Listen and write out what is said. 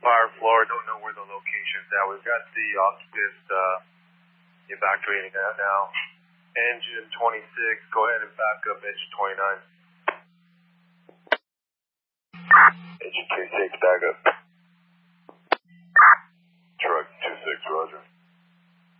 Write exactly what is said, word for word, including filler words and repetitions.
fire floor. Don't know where the location's at. We've got the occupants uh, evacuating out now. Engine twenty-six, go ahead and back up engine twenty-nine. Engine twenty-six, back up.